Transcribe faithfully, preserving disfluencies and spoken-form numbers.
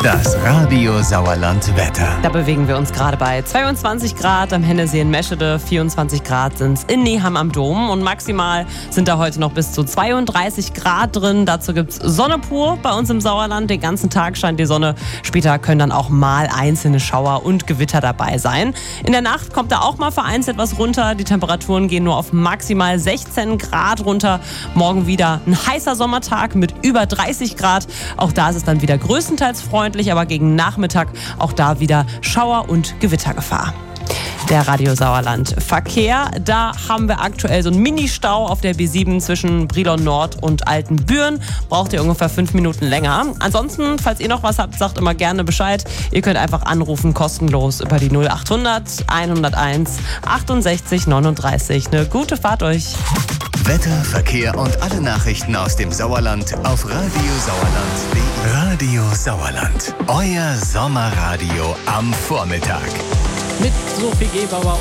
Das Radio Sauerland Wetter. Da bewegen wir uns gerade bei zweiundzwanzig Grad am Hennesee in Meschede, vierundzwanzig Grad sind es in Nehammer am Dom und maximal sind da heute noch bis zu zweiunddreißig Grad drin. Dazu gibt es Sonne pur bei uns im Sauerland. Den ganzen Tag scheint die Sonne. Später können dann auch mal einzelne Schauer und Gewitter dabei sein. In der Nacht kommt da auch mal vereinzelt was runter. Die Temperaturen gehen nur auf maximal sechzehn Grad runter. Morgen wieder ein heißer Sommertag mit über dreißig Grad. Auch da ist es dann wieder größtenteils freundlich, aber gegen Nachmittag auch da wieder Schauer- und Gewittergefahr. Der Radio Sauerland Verkehr, da haben wir aktuell so einen Mini-Stau auf der B sieben zwischen Brilon Nord und Altenbüren. Braucht ihr ungefähr fünf Minuten länger. Ansonsten, falls ihr noch was habt, sagt immer gerne Bescheid. Ihr könnt einfach anrufen, kostenlos über die null achthundert hunderteins achtundsechzig neununddreißig. Eine gute Fahrt euch. Wetter, Verkehr und alle Nachrichten aus dem Sauerland auf Radio Sauerland punkt de. Radio Sauerland, euer Sommerradio am Vormittag. Mit Sophie Gebauer